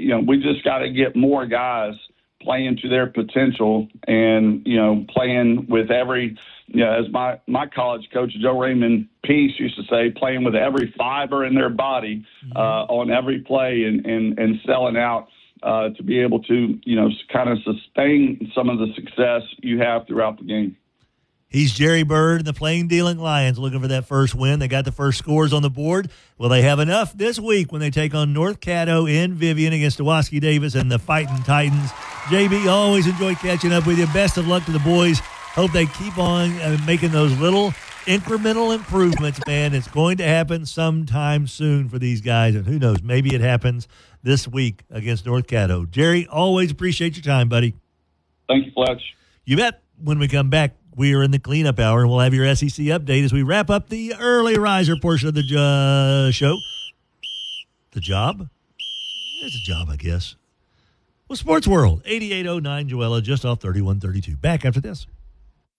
we just got to get more guys playing to their potential and, playing with every, as my college coach, Joe Raymond Peace, used to say, playing with every fiber in their body on every play and selling out to be able to, kind of sustain some of the success you have throughout the game. He's Jerry Bird and the Plain Dealing Lions looking for that first win. They got the first scores on the board. Will they have enough this week when they take on North Caddo in Vivian against Owaski Davis and the Fighting Titans? JB, always enjoy catching up with you. Best of luck to the boys. Hope they keep on making those little incremental improvements, man. It's going to happen sometime soon for these guys. And who knows, maybe it happens this week against North Caddo. Jerry, always appreciate your time, buddy. Thank you, Fletch. You bet. When we come back, we are in the cleanup hour, and we'll have your SEC update as we wrap up the early riser portion of the show. The job? It's a job, I guess. Well, Sports World, 8809 Joella, just off 3132. Back after this.